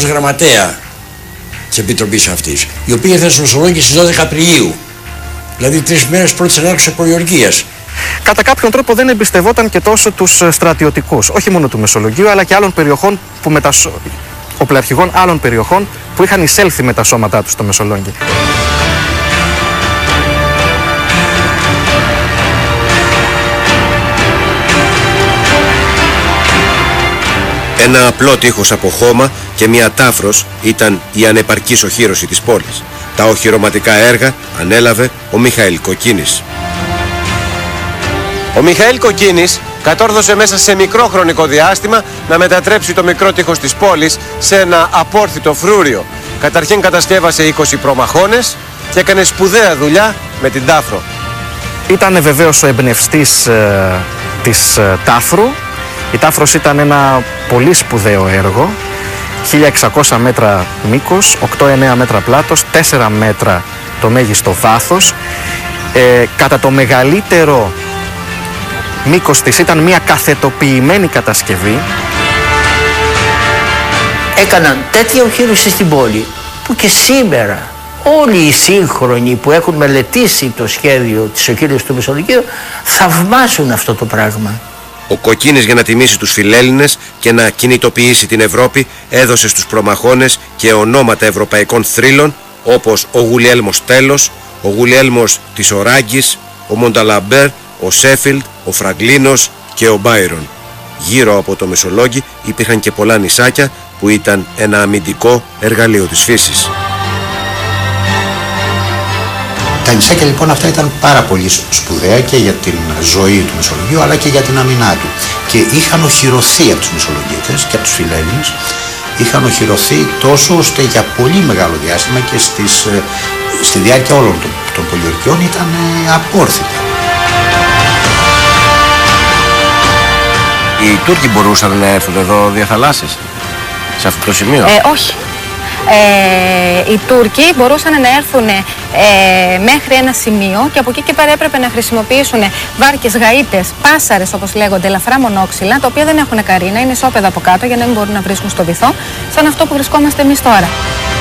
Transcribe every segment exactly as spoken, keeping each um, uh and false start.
γραμματέα της Επιτροπής αυτής, η οποία ήρθε στο Μεσολόγγι στις δώδεκα Απριλίου, δηλαδή τρεις μέρες πρώτης ενάρξης απογεωργίας. Κατά κάποιον τρόπο δεν εμπιστευόταν και τόσο τους στρατιωτικούς, όχι μόνο του Μεσολογγίου, αλλά και άλλων περιοχών που μετασ... οπλαρχηγών άλλων περιοχών που είχαν εισέλθει με τα σώματά τους στο Μεσολόγγι. Ένα απλό τείχος από χώμα και μια τάφρος ήταν η ανεπαρκής οχύρωση της πόλης. Τα οχυρωματικά έργα ανέλαβε ο Μιχαήλ Κοκκίνης. Ο Μιχαήλ Κοκκίνης κατόρθωσε μέσα σε μικρό χρονικό διάστημα να μετατρέψει το μικρό τείχος της πόλης σε ένα απόρθητο φρούριο. Καταρχήν κατασκεύασε είκοσι προμαχώνες και έκανε σπουδαία δουλειά με την τάφρο. Ήταν βεβαίως ο εμπνευστής ε, της ε, τάφρου. Η τάφρος ήταν ένα πολύ σπουδαίο έργο, χίλια εξακόσια μέτρα μήκος, οκτώ με εννέα μέτρα πλάτος, τέσσερα μέτρα το μέγιστο βάθος. Ε, κατά το μεγαλύτερο μήκος της ήταν μια καθετοποιημένη κατασκευή. Έκαναν τέτοια οχύρωση στην πόλη που και σήμερα όλοι οι σύγχρονοι που έχουν μελετήσει το σχέδιο της οχύρωσης του Μεσολογγίου θαυμάζουν αυτό το πράγμα. Ο Κοκκίνης, για να τιμήσει τους φιλέλληνες και να κινητοποιήσει την Ευρώπη, έδωσε στους προμαχώνες και ονόματα ευρωπαϊκών θρύλων όπως ο Γουλιέλμος Τέλος, ο Γουλιέλμος της Οράγκης, ο Μονταλαμπέρ, ο Σέφιλντ, ο Φραγκλίνος και ο Μπάιρον. Γύρω από το Μεσολόγγι υπήρχαν και πολλά νησάκια που ήταν ένα αμυντικό εργαλείο της φύσης. Τα νησάκια λοιπόν αυτά ήταν πάρα πολύ σπουδαία και για την ζωή του Μεσολογγίου αλλά και για την αμυνά του. Και είχαν οχυρωθεί από τους Μεσολογγίτες και από τους φιλέλληνες, είχαν οχυρωθεί τόσο ώστε για πολύ μεγάλο διάστημα και στις, στη διάρκεια όλων των, των πολιορκιών ήταν απόρθητα. Οι Τούρκοι μπορούσαν να έρθουν εδώ δια θαλάσσης, σε αυτό το σημείο? Ε, όχι. Ε, οι Τούρκοι μπορούσαν να έρθουν ε, μέχρι ένα σημείο και από εκεί και πέρα έπρεπε να χρησιμοποιήσουν βάρκες, γαΐτες, πάσαρες όπως λέγονται, ελαφρά μονόξυλα, τα οποία δεν έχουν καρίνα, είναι ισόπεδα από κάτω για να μην μπορούν να βρίσκουν στο βυθό, σαν αυτό που βρισκόμαστε εμείς τώρα.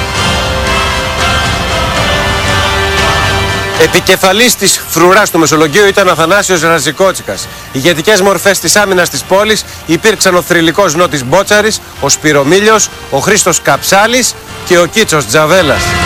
Επικεφαλής της φρουράς του Μεσολογγίου ήταν ο Αθανάσιος Ραζικότσικας. Ηγετικές μορφές της άμυνας της πόλης υπήρξαν ο θρυλικός Νότης Μπότσαρης, ο Σπυρομήλιος, ο Χρήστος Καψάλης και ο Κίτσος Τζαβέλας.